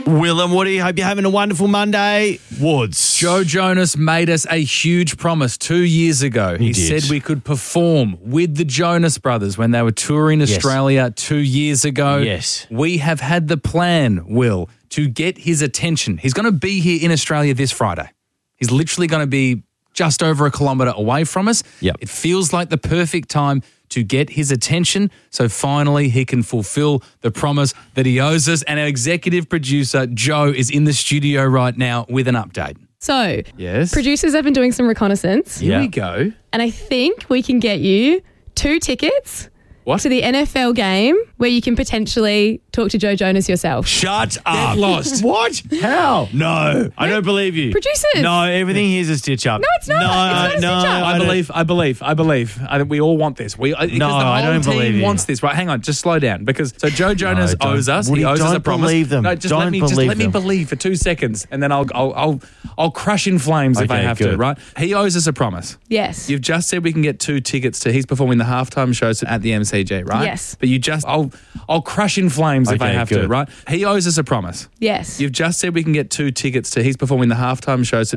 Will and Woody, hope you're having a wonderful Monday. Woods. Joe Jonas made us a huge promise 2 years ago. He did. said we could perform with the Jonas Brothers when they were touring Australia 2 years ago. Yes. We have had the plan, Will, to get his attention. He's going to be here in Australia this Friday. He's literally going to be just over a kilometre away from us. Yep. It feels like the perfect time to get his attention, so finally he can fulfill the promise that he owes us. And our executive producer, Joe, is in the studio right now with an update. So, Yes? producers have been doing some reconnaissance, Here we Yeah. go. and I think we can get you 2 tickets What? to the NFL game where you can potentially talk to Joe Jonas yourself. Shut up. lost. What? How? No, I don't believe you. Producers. No, everything here's a stitch up. No, it's not. It's not a stitch up. I believe. We all want this. Because the whole I don't team believe you. wants this. Right, hang on, just slow down. So Joe Jonas don't. owes us. Woody, He owes us a don't promise. believe them. No, just Don't let me believe them. believe for 2 seconds, and then I'll crush in flames if I Okay, have to. good. Right? He owes us a promise. Yes. You've just said we can get 2 tickets to. He's performing the halftime shows at the MCG, right? Yes. But I'll crush in flames if I Okay, have to. good. Right? He owes us a promise. Yes. You've just said we can get 2 tickets to. He's performing the halftime shows